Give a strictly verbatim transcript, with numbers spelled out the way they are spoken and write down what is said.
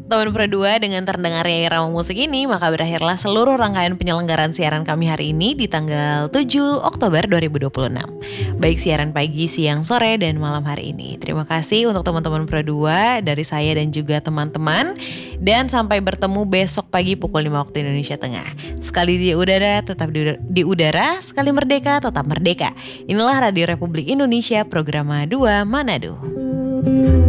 Teman Pro dua, dengan terdengarnya irama musik ini, maka berakhirlah seluruh rangkaian penyelenggaraan siaran kami hari ini di tanggal tujuh Oktober dua ribu dua puluh enam. Baik siaran pagi, siang, sore, dan malam hari ini. Terima kasih untuk teman-teman Pro dua dari saya dan juga teman-teman. Dan sampai bertemu besok pagi pukul lima waktu Indonesia Tengah. Sekali di udara, tetap di, di udara. Sekali merdeka, tetap merdeka. Inilah Radio Republik Indonesia, Program dua Manado.